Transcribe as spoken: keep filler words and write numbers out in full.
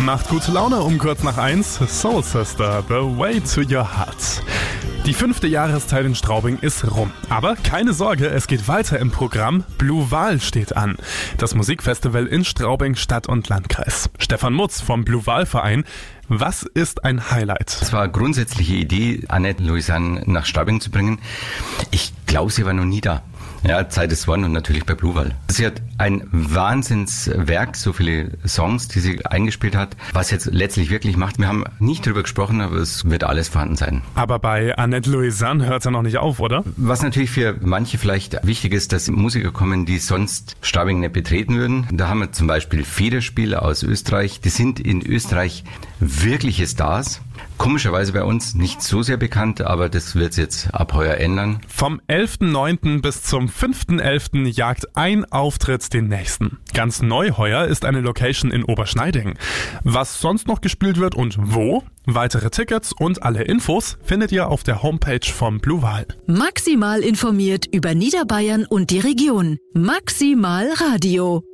Macht gute Laune um kurz nach eins. Soul Sister, The Way to Your Heart. Die fünfte Jahreszeit in Straubing ist rum. Aber keine Sorge, es geht weiter im Programm. Blue Wal steht an. Das Musikfestival in Straubing Stadt und Landkreis. Stefan Mutz vom Blue Wal Verein. Was ist ein Highlight? Es war eine grundsätzliche Idee, Annette Louisanne nach Straubing zu bringen. Ich glaube, sie war noch nie da. Ja, Zeit ist One und natürlich bei Blue Wal. Sie hat ein Wahnsinnswerk, so viele Songs, die sie eingespielt hat, was jetzt letztlich wirklich macht. Wir haben nicht drüber gesprochen, aber es wird alles vorhanden sein. Aber bei Annette Louisanne hört es ja noch nicht auf, oder? Was natürlich für manche vielleicht wichtig ist, dass Musiker kommen, die sonst Straubing nicht betreten würden. Da haben wir zum Beispiel Federspieler aus Österreich. Die sind in Österreich wirkliche Stars. Komischerweise bei uns nicht so sehr bekannt, aber das wird jetzt ab heuer ändern. Vom elften neunten bis zum fünften elften jagt ein Auftritt den nächsten. Ganz neu heuer ist eine Location in Oberschneiding. Was sonst noch gespielt wird und wo? Weitere Tickets und alle Infos findet ihr auf der Homepage vom Blue Wal. Maximal informiert über Niederbayern und die Region. Maximal Radio.